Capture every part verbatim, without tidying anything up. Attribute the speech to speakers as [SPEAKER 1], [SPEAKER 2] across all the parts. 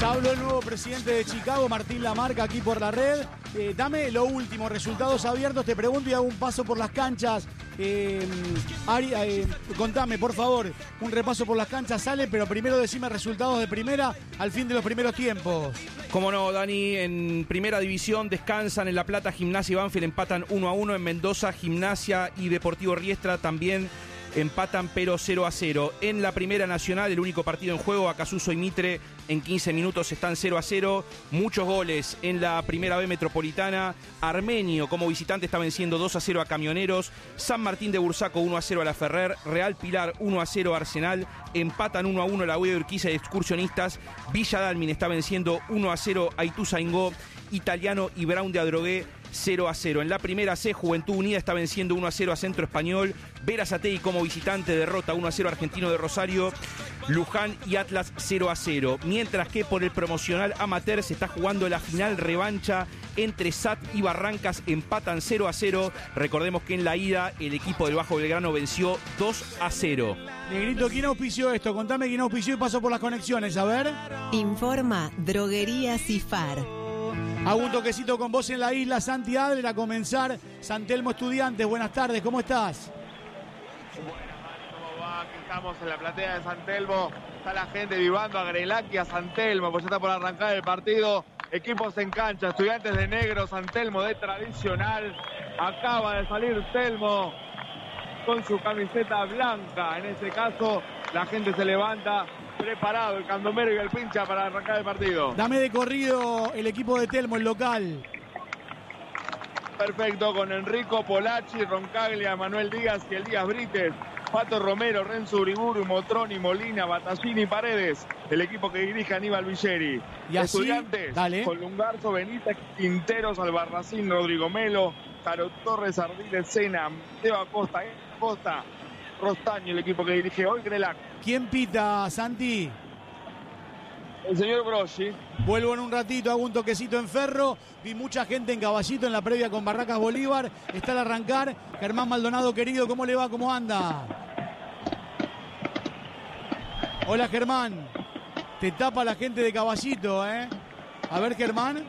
[SPEAKER 1] Ya habló el nuevo presidente de Chicago, Martín Lamarca, aquí por la red. Eh, dame lo último, resultados abiertos, te pregunto y hago un paso por las canchas. Eh, Ari, eh, contame, por favor, un repaso por las canchas sale, pero primero decime resultados de primera al fin de los primeros tiempos.
[SPEAKER 2] Cómo no, Dani, en primera división descansan en La Plata, Gimnasia y Banfield empatan uno a uno, en Mendoza, Gimnasia y Deportivo Riestra también empatan pero cero a cero. En la primera nacional, el único partido en juego, Acasuso y Mitre en quince minutos están cero a cero. Muchos goles en la primera B metropolitana. Armenio como visitante está venciendo dos a cero a Camioneros. San Martín de Bursaco uno a cero a La Ferrer. Real Pilar uno a cero a Arsenal. Empatan uno a uno la U de Urquiza y Excursionistas. Villa Dálmine está venciendo uno a cero a Ituzaingó. Italiano y Brown de Adrogué cero a cero. En la primera C, Juventud Unida está venciendo uno a cero a Centro Español. Berazategui como visitante derrota uno a cero a Argentino de Rosario. Luján y Atlas cero a cero. Mientras que por el promocional amateur se está jugando la final revancha entre S A T y Barrancas. Empatan cero a cero. Recordemos que en la ida el equipo del Bajo Belgrano venció dos a cero.
[SPEAKER 1] Negrito, ¿quién auspició esto? Contame quién auspició y paso por las conexiones, a ver.
[SPEAKER 3] Informa Droguería Cifar.
[SPEAKER 1] Hago un toquecito con vos en la isla, Santi Adler, a comenzar. San Telmo Estudiantes, buenas tardes, ¿cómo estás?
[SPEAKER 4] Buenas, ¿cómo va? Aquí estamos en la platea de San Telmo. Está la gente vivando a Grelac y a San Telmo, pues ya está por arrancar el partido. Equipos en cancha, Estudiantes de negro, San Telmo de tradicional. Acaba de salir Telmo con su camiseta blanca. En este caso, la gente se levanta. Preparado el candomero y el pincha para arrancar el partido.
[SPEAKER 1] Dame de corrido el equipo de Telmo, el local.
[SPEAKER 4] Perfecto, con Enrico Polacci, Roncaglia, Manuel Díaz y el Díaz Brites, Pato Romero, Renzo Uriburu, Motroni, Molina, Battaglini, Paredes, el equipo que dirige Aníbal Villeri.
[SPEAKER 1] Y así,
[SPEAKER 4] Estudiantes,
[SPEAKER 1] dale.
[SPEAKER 4] con Lungarzo, Benítez, Quinteros, Albarracín, Rodrigo Melo, Caro Torres, Ardiles, Sena, Mateo Acosta, Costa, Rostaño, el equipo que dirige hoy Grelac.
[SPEAKER 1] ¿Quién pita, Santi?
[SPEAKER 4] El señor Broschi.
[SPEAKER 1] Vuelvo en un ratito, hago un toquecito en Ferro. Vi mucha gente en Caballito en la previa con Barracas Bolívar. Está al arrancar. Germán Maldonado, querido, ¿cómo le va? ¿Cómo anda? Hola, Germán. Te tapa la gente de Caballito, ¿eh? A ver, Germán.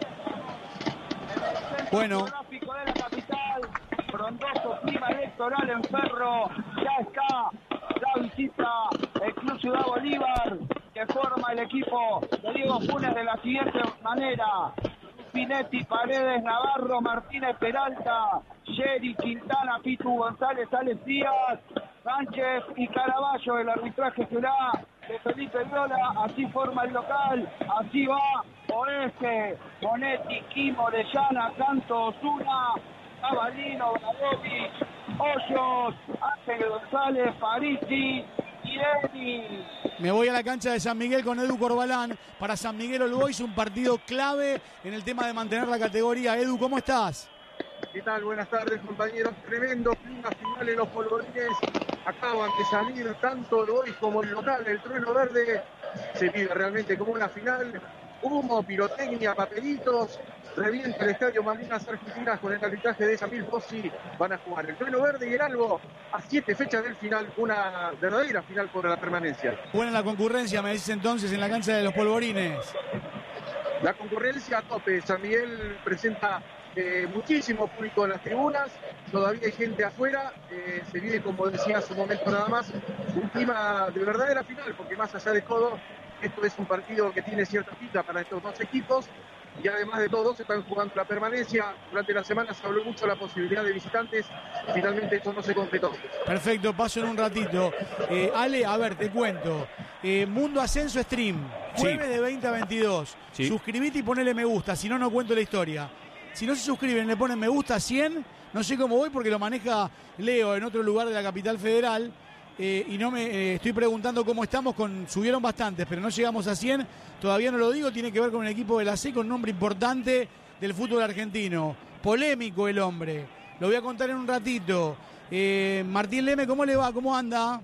[SPEAKER 1] Bueno.
[SPEAKER 5] Gráfico de la capital, frondoso clima electoral en Ferro, ya está la visita el Club Ciudad Bolívar, que forma el equipo de Diego Funes de la siguiente manera: Pinetti, Paredes, Navarro, Martínez, Peralta, Yeri, Quintana, Pitu, González, Alex Díaz, Sánchez y Caraballo. El arbitraje será de Felipe Viola. Así forma el local, así va Oeste, Bonetti, Kim, Orellana, Canto, Osuna, Cavalino, Bradovich, Hoyos, Ángel González, Parisi y Eni.
[SPEAKER 1] Me voy a la cancha de San Miguel con Edu Corbalán. Para San Miguel All Boys, un partido clave en el tema de mantener la categoría. Edu, ¿cómo estás?
[SPEAKER 6] ¿Qué tal? Buenas tardes, compañeros. Tremendo clima final en los polvorines. Acaban de salir tanto el Boys como el local. El trueno verde se vive realmente como una final. Humo, pirotecnia, papelitos. Revienta el estadio Malvinas Argentinas con el arbitraje de Samir Fossi. Van a jugar el trueno verde y el albo a siete fechas del final. Una verdadera final por la permanencia.
[SPEAKER 1] Buena la concurrencia, me dices entonces, en la cancha de los polvorines.
[SPEAKER 6] La concurrencia a tope. San Miguel presenta eh, muchísimo público en las tribunas. Todavía hay gente afuera. Eh, se vive, como decía hace un momento nada más, un clima de verdadera final, porque más allá de todo, esto es un partido que tiene cierta pita para estos dos equipos. Y además de todo, se están jugando la permanencia. Durante la semana se habló mucho de la posibilidad de visitantes. Finalmente esto no se concretó.
[SPEAKER 1] Perfecto, paso en un ratito. Eh, Ale, a ver, te cuento. Eh, Mundo Ascenso Stream, jueves sí. de veinte a veintidós. Sí. Suscribite y ponele me gusta, si no, no cuento la historia. Si no se suscriben, le ponen me gusta cien. No sé cómo voy porque lo maneja Leo en otro lugar de la capital federal. Eh, y no me eh, estoy preguntando cómo estamos, con subieron bastantes, pero no llegamos a cien, todavía no lo digo, tiene que ver con el equipo de la C, con un nombre importante del fútbol argentino, polémico el hombre, lo voy a contar en un ratito. eh, Martín Leme, ¿cómo le va? ¿Cómo anda?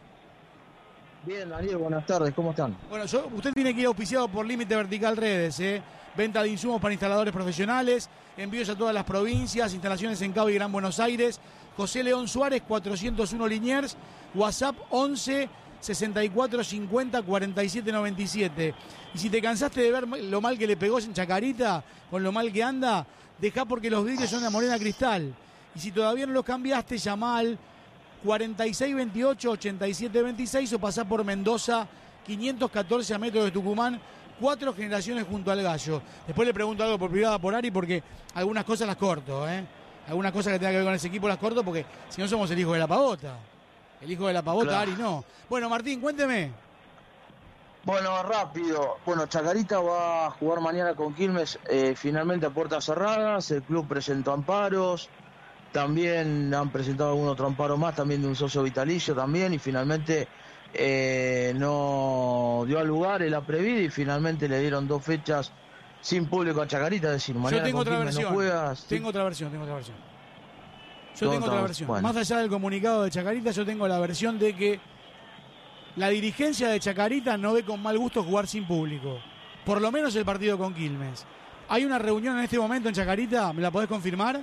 [SPEAKER 7] Bien, Daniel, buenas tardes, ¿cómo están?
[SPEAKER 1] Bueno, yo, usted tiene que ir auspiciado por Límite Vertical Redes, ¿eh? Venta de insumos para instaladores profesionales, envíos a todas las provincias, instalaciones en Cabo y Gran Buenos Aires. José León Suárez, cuatrocientos uno Liniers, WhatsApp once sesenta y cuatro cincuenta cuarenta y siete noventa y siete. Y si te cansaste de ver lo mal que le pegó en Chacarita, con lo mal que anda, dejá porque los vidrios son de Morena Cristal. Y si todavía no los cambiaste, llamá al cuarenta y seis veintiocho ochenta y siete veintiséis o pasá por Mendoza quinientos catorce a metros de Tucumán, cuatro generaciones junto al Gallo. Después le pregunto algo por privada por Ari porque algunas cosas las corto, ¿eh? Algunas cosas que tengan que ver con ese equipo las corto porque si no somos el hijo de la pavota. El hijo de la pavota, claro. Ari no. Bueno, Martín, cuénteme.
[SPEAKER 7] Bueno, rápido. Bueno, Chacarita va a jugar mañana con Quilmes, eh, finalmente a puertas cerradas. El club presentó amparos. También han presentado algún otro amparo más, también de un socio vitalicio también. Y finalmente eh, no dio lugar el Aprevide y finalmente le dieron dos fechas sin público a Chacarita. Es decir, mañana
[SPEAKER 1] Yo tengo
[SPEAKER 7] con
[SPEAKER 1] otra
[SPEAKER 7] Quilmes
[SPEAKER 1] versión.
[SPEAKER 7] no juegas.
[SPEAKER 1] Tengo
[SPEAKER 7] ¿sí?
[SPEAKER 1] otra versión, tengo otra versión. Yo tengo otra
[SPEAKER 7] Entonces,
[SPEAKER 1] versión.
[SPEAKER 7] bueno.
[SPEAKER 1] Más allá del comunicado de Chacarita, yo tengo la versión de que la dirigencia de Chacarita no ve con mal gusto jugar sin público. Por lo menos el partido con Quilmes. ¿Hay una reunión en este momento en Chacarita? ¿Me la podés confirmar?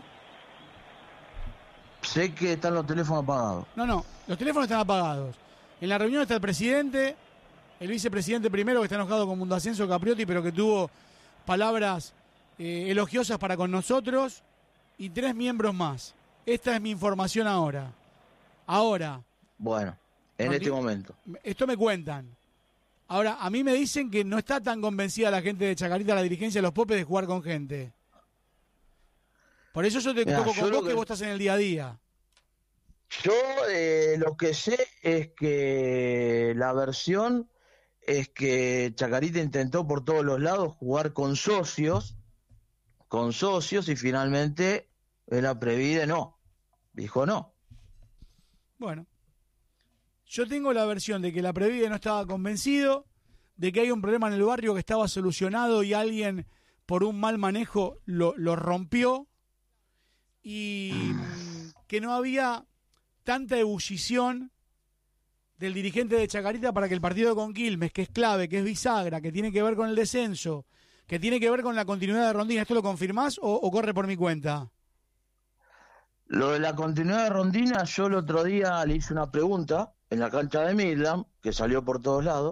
[SPEAKER 7] Sé que están los teléfonos apagados.
[SPEAKER 1] No, no, los teléfonos están apagados. En la reunión está el presidente, el vicepresidente primero, que está enojado con Mundo Ascenso, Capriotti, pero que tuvo palabras eh, elogiosas para con nosotros, y tres miembros más. Esta es mi información ahora. Ahora.
[SPEAKER 7] Bueno, en este momento.
[SPEAKER 1] Esto me cuentan. Ahora, a mí me dicen que no está tan convencida la gente de Chacarita, la dirigencia de los Popes, de jugar con gente. Por eso yo te
[SPEAKER 7] Mirá,
[SPEAKER 1] toco
[SPEAKER 7] yo
[SPEAKER 1] con
[SPEAKER 7] lo
[SPEAKER 1] vos que...
[SPEAKER 7] que
[SPEAKER 1] vos estás en el día a día.
[SPEAKER 7] Yo eh, lo que sé es que la versión es que Chacarita intentó por todos los lados jugar con socios, con socios y finalmente el Aprevide no, dijo no.
[SPEAKER 1] Bueno, yo tengo la versión de que la Aprevide no estaba convencido, de que hay un problema en el barrio que estaba solucionado y alguien por un mal manejo lo, lo rompió y que no había tanta ebullición del dirigente de Chacarita para que el partido con Quilmes, que es clave, que es bisagra, que tiene que ver con el descenso, que tiene que ver con la continuidad de Rondina, ¿esto lo confirmás o, o corre por mi cuenta?
[SPEAKER 7] Lo de la continuidad de Rondina, yo el otro día le hice una pregunta en la cancha de Midland, que salió por todos lados,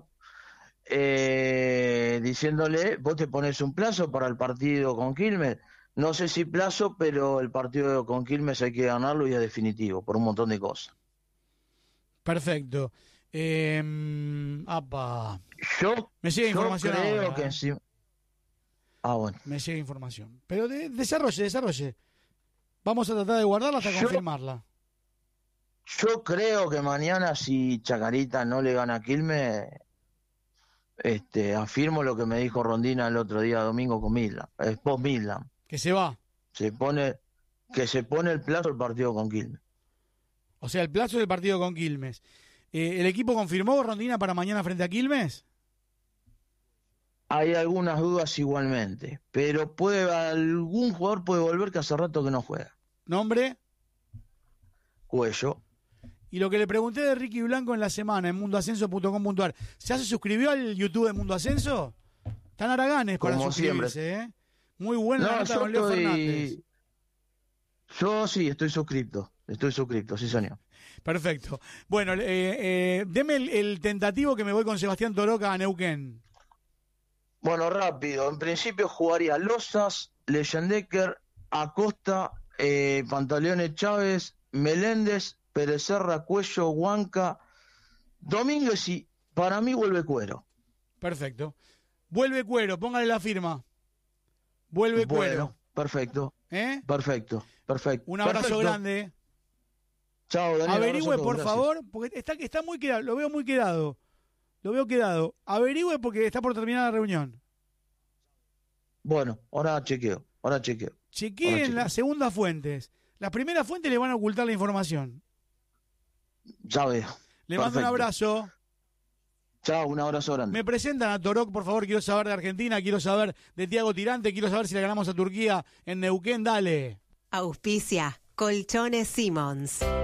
[SPEAKER 7] eh, diciéndole, vos te pones un plazo para el partido con Quilmes. No sé si plazo, pero el partido con Quilmes hay que ganarlo y es definitivo, por un montón de cosas.
[SPEAKER 1] Perfecto. Eh, apa.
[SPEAKER 7] Yo,
[SPEAKER 1] me llega
[SPEAKER 7] yo
[SPEAKER 1] información
[SPEAKER 7] creo
[SPEAKER 1] ahora,
[SPEAKER 7] que
[SPEAKER 1] ¿eh?
[SPEAKER 7] sí. Ah, bueno.
[SPEAKER 1] Me llega información. Pero de, desarrolle, desarrolle. Vamos a tratar de guardarla hasta
[SPEAKER 7] yo,
[SPEAKER 1] confirmarla.
[SPEAKER 7] Yo creo que mañana, si Chacarita no le gana a Quilmes, este, afirmo lo que me dijo Rondina el otro día domingo con Midland, eh, post Midland.
[SPEAKER 1] Que se va.
[SPEAKER 7] Se pone, que se pone el plazo del partido con Quilmes.
[SPEAKER 1] O sea, el plazo del partido con Quilmes. Eh, ¿El equipo confirmó Rondina para mañana frente a Quilmes?
[SPEAKER 7] Hay algunas dudas igualmente, pero puede algún jugador puede volver que hace rato que no juega.
[SPEAKER 1] ¿Nombre?
[SPEAKER 7] Cuello.
[SPEAKER 1] Y lo que le pregunté de Ricky Blanco en la semana en mundo ascenso punto com punto a r, ¿ya se suscribió al YouTube de Mundo Ascenso? Están haraganes para
[SPEAKER 7] Como
[SPEAKER 1] suscribirse,
[SPEAKER 7] siempre.
[SPEAKER 1] ¿eh? Muy buena
[SPEAKER 7] No,
[SPEAKER 1] la nota
[SPEAKER 7] yo
[SPEAKER 1] con Leo
[SPEAKER 7] estoy...
[SPEAKER 1] Fernández.
[SPEAKER 7] Yo sí, estoy suscripto. Estoy suscripto, sí, señor.
[SPEAKER 1] Perfecto. Bueno, eh, eh, deme el, el tentativo que me voy con Sebastián Toroca a Neuquén.
[SPEAKER 7] Bueno, rápido. En principio jugaría Lozas, Leyendecker, Acosta, eh, Pantaleones Chávez, Meléndez, Pérez Serra, Cuello, Huanca, Domínguez y para mí vuelve Cuero.
[SPEAKER 1] Perfecto. Vuelve Cuero, póngale la firma. Vuelve
[SPEAKER 7] bueno,
[SPEAKER 1] Cuero.
[SPEAKER 7] Perfecto.
[SPEAKER 1] ¿Eh?
[SPEAKER 7] Perfecto, perfecto.
[SPEAKER 1] Un abrazo
[SPEAKER 7] perfecto.
[SPEAKER 1] grande.
[SPEAKER 7] Chao, Daniel.
[SPEAKER 1] Averigüe, por
[SPEAKER 7] gracias.
[SPEAKER 1] favor, porque está, está muy quedado, lo veo muy quedado. Lo veo quedado. Averigüe porque está por terminar la reunión.
[SPEAKER 7] Bueno, ahora chequeo, ahora chequeo.
[SPEAKER 1] Chequeen las segundas fuentes. Las primeras fuentes le van a ocultar la información.
[SPEAKER 7] Ya veo.
[SPEAKER 1] Le mando un abrazo.
[SPEAKER 7] Chao, un abrazo grande.
[SPEAKER 1] Me presentan a Toroc, por favor. Quiero saber de Argentina, quiero saber de Tiago Tirante, quiero saber si le ganamos a Turquía en Neuquén. Dale.
[SPEAKER 3] Auspicia Colchones Simmons.